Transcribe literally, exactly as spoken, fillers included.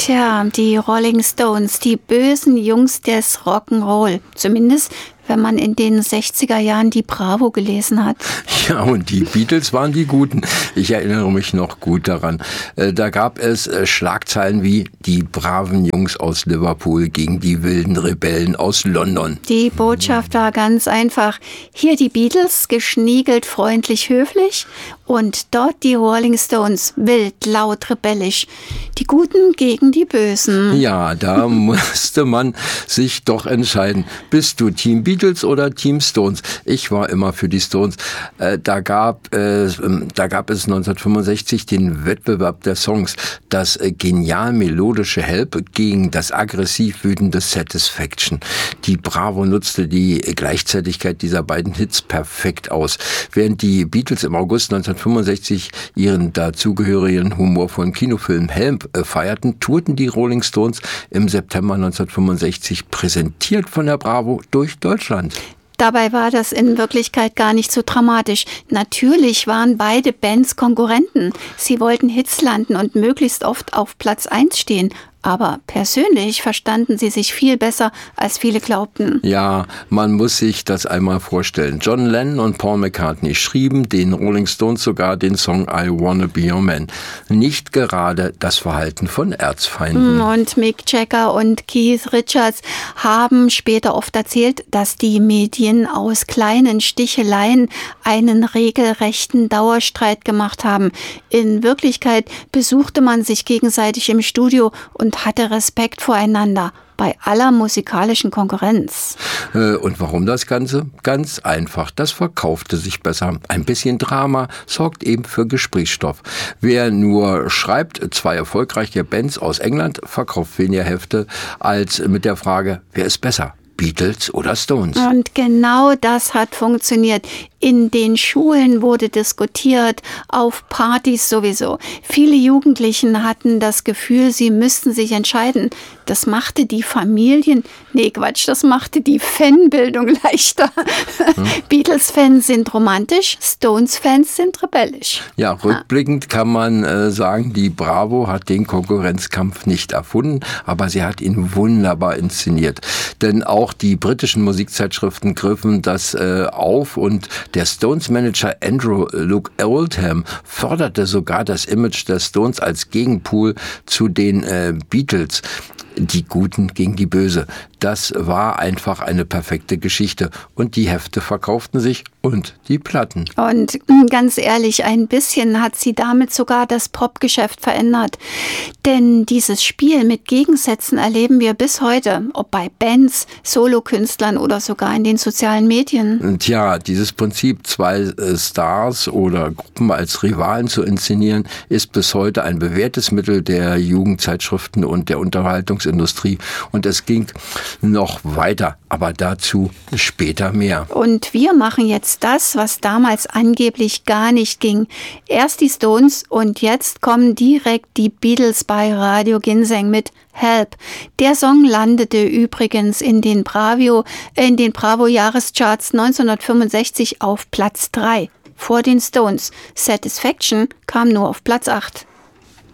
Tja, die Rolling Stones, die bösen Jungs des Rock'n'Roll. Zumindest, wenn man in den sechziger Jahren die Bravo gelesen hat. Ja, und die Beatles waren die Guten. Ich erinnere mich noch gut daran. Da gab es Schlagzeilen wie die braven Jungs aus Liverpool gegen die wilden Rebellen aus London. Die Botschaft war ganz einfach. Hier die Beatles, geschniegelt, freundlich, höflich. Und dort die Rolling Stones, wild, laut, rebellisch. Die Guten gegen die Bösen. Ja, da musste man sich doch entscheiden. Bist du Team Beatles oder Team Stones? Ich war immer für die Stones. Äh, da gab, äh, da gab es neunzehnhundertfünfundsechzig den Wettbewerb der Songs. Das äh, genial melodische Help gegen das aggressiv wütende Satisfaction. Die Bravo nutzte die Gleichzeitigkeit dieser beiden Hits perfekt aus. Während die Beatles im August neunzehnhundertfünfundsechzig ihren dazugehörigen humorvollen Kinofilm Help äh, feierten, tourten die Rolling Stones im September neunzehnhundertfünfundsechzig, präsentiert von der Bravo, durch Deutschland. Dabei war das in Wirklichkeit gar nicht so dramatisch. Natürlich waren beide Bands Konkurrenten. Sie wollten Hits landen und möglichst oft auf Platz eins stehen. Aber persönlich verstanden sie sich viel besser, als viele glaubten. Ja, man muss sich das einmal vorstellen. John Lennon und Paul McCartney schrieben den Rolling Stones sogar den Song I Wanna Be Your Man. Nicht gerade das Verhalten von Erzfeinden. Und Mick Jagger und Keith Richards haben später oft erzählt, dass die Medien aus kleinen Sticheleien einen regelrechten Dauerstreit gemacht haben. In Wirklichkeit besuchte man sich gegenseitig im Studio und hatte Respekt voreinander bei aller musikalischen Konkurrenz. Und warum das Ganze? Ganz einfach. Das verkaufte sich besser. Ein bisschen Drama sorgt eben für Gesprächsstoff. Wer nur schreibt, zwei erfolgreiche Bands aus England, verkauft weniger Hefte als mit der Frage, wer ist besser? Beatles oder Stones? Und genau das hat funktioniert. In den Schulen wurde diskutiert, auf Partys sowieso. Viele Jugendlichen hatten das Gefühl, sie müssten sich entscheiden. Das machte die Familien, nee Quatsch, das machte die Fanbildung leichter. Hm. Beatles-Fans sind romantisch, Stones-Fans sind rebellisch. Ja, rückblickend kann man äh, sagen, die Bravo hat den Konkurrenzkampf nicht erfunden, aber sie hat ihn wunderbar inszeniert. Denn auch die britischen Musikzeitschriften griffen das äh, auf und der Stones-Manager Andrew Luke Oldham förderte sogar das Image der Stones als Gegenpol zu den äh, Beatles. Die Guten gegen die Böse. Das war einfach eine perfekte Geschichte. Und die Hefte verkauften sich und die Platten. Und ganz ehrlich, ein bisschen hat sie damit sogar das Popgeschäft verändert. Denn dieses Spiel mit Gegensätzen erleben wir bis heute, ob bei Bands, Solokünstlern oder sogar in den sozialen Medien. Und ja, dieses Prinzip, zwei äh, Stars oder Gruppen als Rivalen zu inszenieren, ist bis heute ein bewährtes Mittel der Jugendzeitschriften und der Unterhaltungsindustrie. Und es ging noch weiter, aber dazu später mehr. Und wir machen jetzt das, was damals angeblich gar nicht ging. Erst die Stones und jetzt kommen direkt die Beatles bei Radio Ginseng mit Help. Der Song landete übrigens in den Bravo, in den Bravo-Jahrescharts neunzehnhundertfünfundsechzig auf Platz drei vor den Stones. Satisfaction kam nur auf Platz acht.